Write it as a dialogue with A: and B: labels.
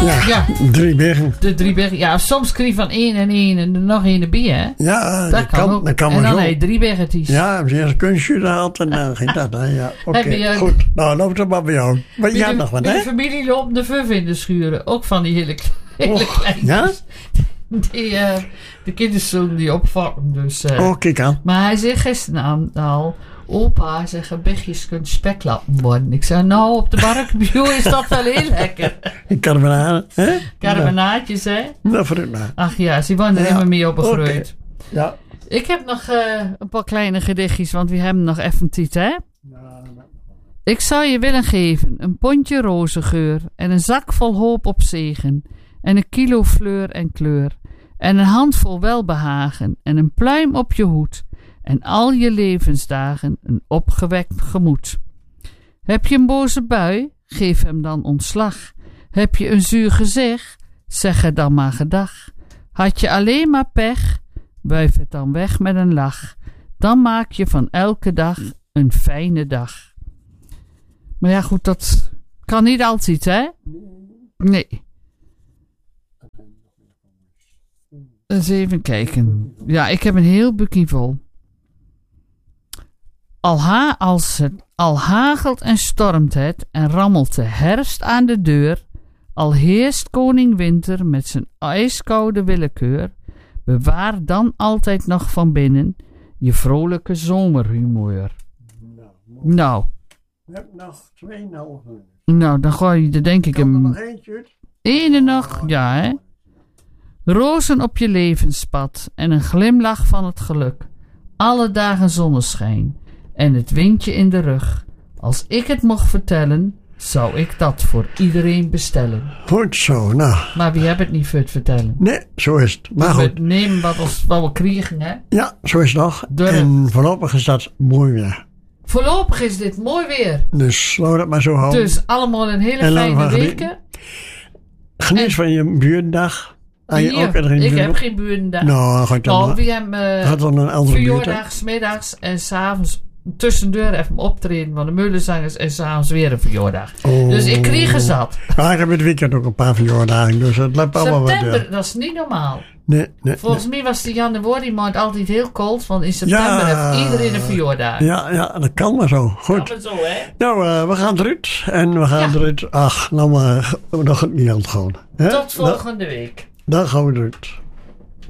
A: Ja.
B: 3 bergen.
A: De 3 bergen. Ja, soms krijg je van 1 en 1 en er nog 1 erbij, hè?
B: Ja,
A: dat kan ook.
B: Dat kan
A: en
B: maar
A: dan
B: zo.
A: heb je 3 bergetjes.
B: Ja, heb je eerst een kunstje gehaald en dan ging dat. Hè? Ja, oké. Goed. Nou, loopt het maar bij jou. Maar jij nog wat, hè?
A: De familie loopt de vuf in de schuren. Ook van die hele kleintjes.
B: Ja?
A: De kinderen zullen die opvatten. Dus,
B: kijk aan.
A: Maar hij zei gisteren al... Opa, zijn gebegjes kunnen speklappen worden. Ik zei, nou, op de barbecue is dat wel heel lekker.
B: Carbonade, hè?
A: Carbonaatjes, hè?
B: Dat voor het maar.
A: Ach ja, ze worden er helemaal mee opgegroeid.
B: Okay. Ja.
A: Ik heb nog een paar kleine gedichtjes, want we hebben nog even tijd, hè? Ik zou je willen geven een pondje rozengeur en een zak vol hoop op zegen en een kilo fleur en kleur en een handvol welbehagen en een pluim op je hoed en al je levensdagen een opgewekt gemoed. Heb je een boze bui? Geef hem dan ontslag. Heb je een zuur gezicht? Zeg er dan maar gedag. Had je alleen maar pech? Wuif het dan weg met een lach. Dan maak je van elke dag een fijne dag. Maar ja, goed, dat kan niet altijd, hè? Nee. Eens even kijken. Ja, ik heb een heel boekje vol. Al hagelt en stormt het en rammelt de herfst aan de deur, al heerst koning winter met zijn ijskoude willekeur, bewaar dan altijd nog van binnen je vrolijke zomerhumeur. Nou.
B: Je hebt nog 2,5 minuten.
A: Nou, dan gooi je er denk ik
B: een... nog eentje?
A: Ene nog, ja hè. Rozen op je levenspad en een glimlach van het geluk. Alle dagen zonneschijn en het windje in de rug. Als ik het mocht vertellen, zou ik dat voor iedereen bestellen.
B: Goed zo, nou.
A: Maar wie hebben het niet voor het vertellen?
B: Nee, zo is het. Maar
A: dus
B: goed.
A: We nemen wat we krijgen, hè?
B: Ja, zo is het nog. En voorlopig is dat mooi weer.
A: Voorlopig is dit mooi weer.
B: Dus laten we dat maar zo houden.
A: Dus allemaal een hele fijne weken.
B: Geniet van je buurtdag.
A: Ik heb geen buurtdag.
B: Nou, goed dan.
A: We hebben verjaardags, middags en s'avonds tussendoor even optreden van de meulenzangers en s'avonds weer een verjaardag.
B: Oh.
A: Dus ik kreeg er zat.
B: Ja, ik heb het weekend ook een paar verjaardagen, dus het loopt allemaal wat.
A: September, dat is niet normaal.
B: Nee.
A: Volgens mij was de januari maand altijd heel koud, want in september heeft iedereen een verjaardag.
B: Ja, dat kan maar zo. Goed.
A: Kan maar zo, hè?
B: Nou, we gaan eruit. En we gaan eruit. Ach, nou maar nog niet aan het gaan.
A: Tot volgende week.
B: Dan gaan we eruit.